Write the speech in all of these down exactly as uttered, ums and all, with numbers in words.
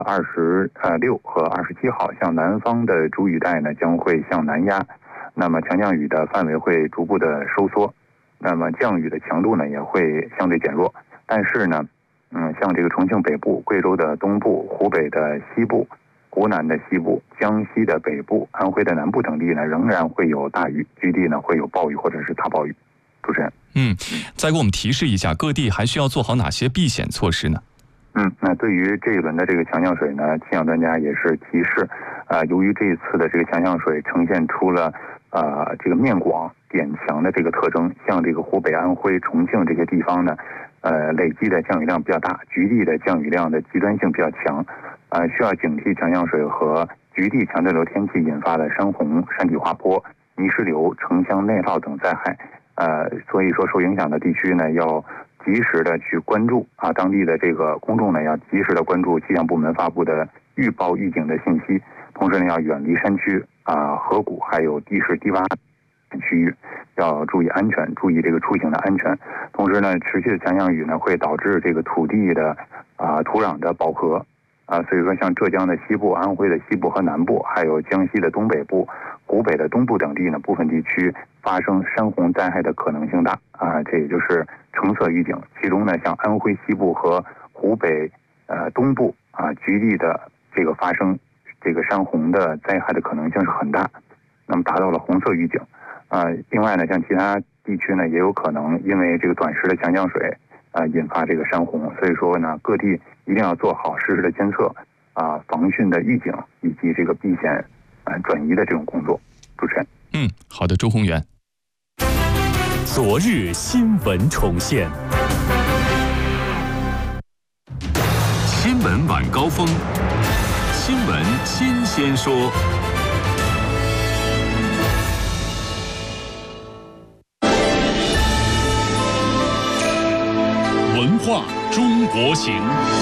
二十呃六和二十七号，向南方的主雨带呢将会向南压，那么强降雨的范围会逐步的收缩，那么降雨的强度呢也会相对减弱。但是呢，嗯，像这个重庆北部、贵州的东部、湖北的西部、湖南的西部、江西的北部、安徽的南部等地呢，仍然会有大雨，局地呢会有暴雨或者是大暴雨。主持人， 嗯，再给我们提示一下，各地还需要做好哪些避险措施呢？ 嗯，那对于这一轮的这个强降水呢，气象专家也是提示，呃，由于这一次的这个强降水呈现出了呃这个面广点强的这个特征，像这个湖北、安徽、重庆这些地方呢，呃，累积的降雨量比较大，局地的降雨量的极端性比较强，呃，需要警惕强降水和局地强对流天气引发的山洪、山体滑坡、泥石流、城乡内涝等灾害。呃，所以说受影响的地区呢，要及时的去关注啊，当地的这个公众呢要及时的关注气象部门发布的预报预警的信息，同时呢要远离山区啊、河谷还有地势低洼区域，要注意安全，注意这个出行的安全。同时呢，持续的强降雨呢会导致这个土地的啊土壤的饱和啊，所以说像浙江的西部、安徽的西部和南部，还有江西的东北部、湖北的东部等地呢，部分地区发生山洪灾害的可能性大啊，这也就是橙色预警。其中呢，像安徽西部和湖北呃东部啊，局地的这个发生这个山洪的灾害的可能性是很大，那么达到了红色预警啊。另外呢，像其他地区呢，也有可能因为这个短时的强降水啊引发这个山洪，所以说呢，各地一定要做好实时的监测啊、防汛的预警以及这个避险啊转移的这种工作。主持人， 嗯，好的，周宏元。 昨日新闻重现，新闻晚高峰，新闻新鲜说。文化中国行。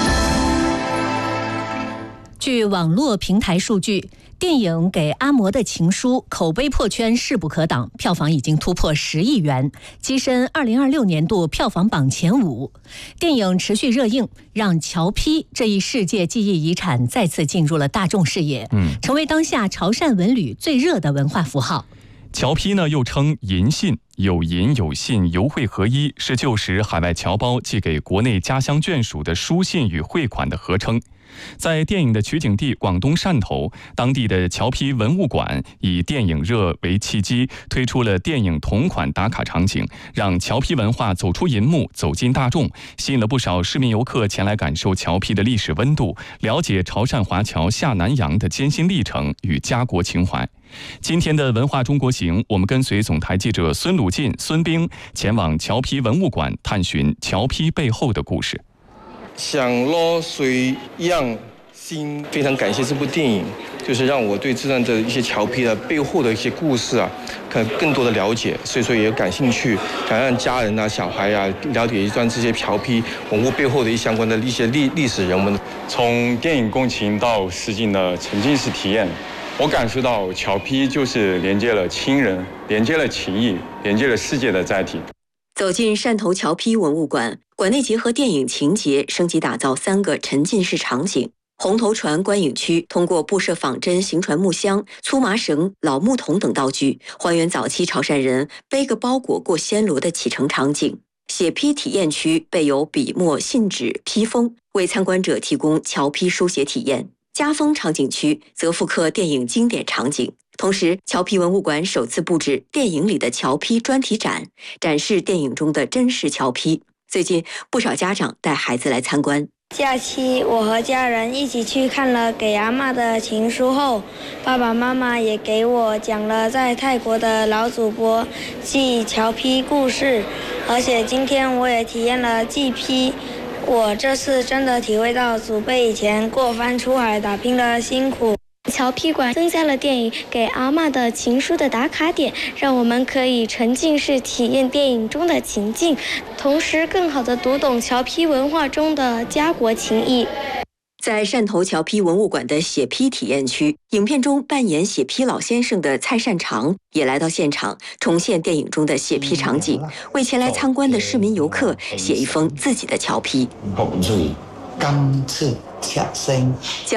据网络平台数据，电影《给阿嬷的情书》口碑破圈势不可挡，票房已经突破十亿元，跻身二零二六年度票房榜前五。电影持续热映，让侨批这一世界记忆遗产再次进入了大众视野，嗯，成为当下潮汕文旅最热的文化符号。 侨批呢，又称银信，有银有信，邮汇合一，是旧时海外侨胞寄给国内家乡眷属的书信与汇款的合称。在电影的取景地广东汕头，当地的侨批文物馆以电影热为契机，推出了电影同款打卡场景，让侨批文化走出银幕，走进大众，吸引了不少市民游客前来感受侨批的历史温度，了解潮汕华侨下南洋的艰辛历程与家国情怀。今天的文化中国行，我们跟随总台记者孙鲁进、孙兵前往侨批文物馆，探寻侨批背后的故事。 想落水样心，非常感谢这部电影，就是让我对这段的一些侨批的背后的一些故事啊，可能更多的了解，所以说也感兴趣，想让家人啊、小孩啊了解一段这些侨批文物背后的一相关的一些历历史人文。 从电影共情到实景的沉浸式体验，我感受到侨批就是连接了亲人、连接了情谊、连接了世界的载体。 走进汕头侨批文物馆，馆内结合电影情节，升级打造三个沉浸式场景。红头船观影区通过布设仿真行船木箱、粗麻绳、老木桶等道具，还原早期潮汕人背个包裹过暹罗的启程场景。写批体验区备有笔墨、信纸、批封，为参观者提供侨批书写体验。家风场景区则复刻电影经典场景。同时，侨批文物馆首次布置电影里的侨批专题展，展示电影中的真实侨批。最近，不少家长带孩子来参观。 假期，我和家人一起去看了《给阿嬷的情书》后，爸爸妈妈也给我讲了在泰国的老祖伯记侨批故事，而且今天我也体验了祭批。我这次真的体会到祖辈以前过番出海打拼的辛苦。 侨批馆增加了电影《给阿嬷的情书》的打卡点，让我们可以沉浸式体验电影中的情境，同时更好地读懂侨批文化中的家国情谊。 在汕头侨批文物馆的写批体验区，影片中扮演写批老先生的蔡善长也来到现场，重现电影中的写批场景，为前来参观的市民游客写一封自己的侨批。 今次吃吃聲。